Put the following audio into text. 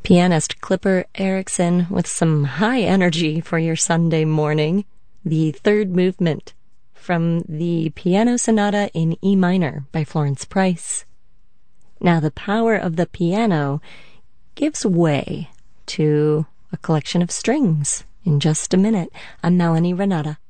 Pianist Clipper Erickson with some high energy for your Sunday morning. The third movement from the Piano Sonata in E minor by Florence Price. Now the power of the piano gives way to a collection of strings. In just a minute, I'm Melanie Renata.